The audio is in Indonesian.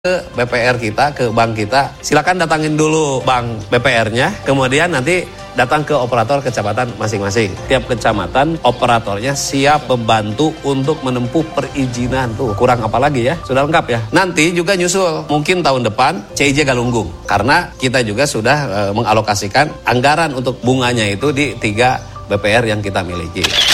ke BPR kita, ke bank kita, silakan datangin dulu bank BPR-nya, kemudian nanti datang ke operator kecamatan masing-masing. Tiap kecamatan operatornya siap membantu untuk menempuh perizinan tuh. Kurang apa lagi ya? Sudah lengkap ya. Nanti juga nyusul mungkin tahun depan CIJ Galunggung, karena kita juga sudah mengalokasikan anggaran untuk bunganya itu di 3 BPR yang kita miliki.